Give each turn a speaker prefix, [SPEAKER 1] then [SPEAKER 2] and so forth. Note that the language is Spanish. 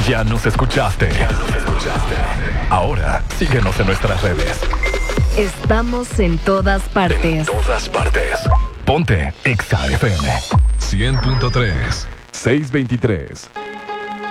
[SPEAKER 1] Ya nos escuchaste. Ahora, síguenos en nuestras redes.
[SPEAKER 2] Estamos en todas partes.
[SPEAKER 1] En todas partes. Ponte Exa FM 100.3 623